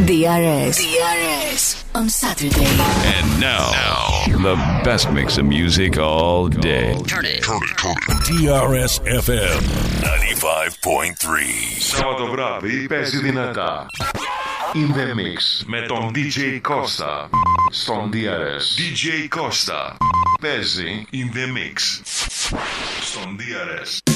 DRS on Saturday. And now, the best mix of music all day. Turn it. DRS FM 95.3. Σάββατο βράδυ παίζει δυνατά. In the Mix με τον DJ Costa στον DRS. DJ Costa παίζει In the Mix στον DRS.